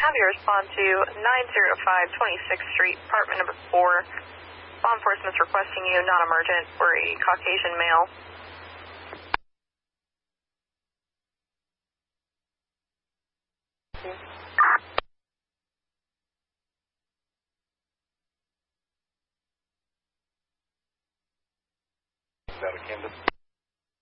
Have you respond to 905 26th Street, apartment number 4. Law enforcement's requesting you, non-emergent, for a Caucasian male. Is that a Candace?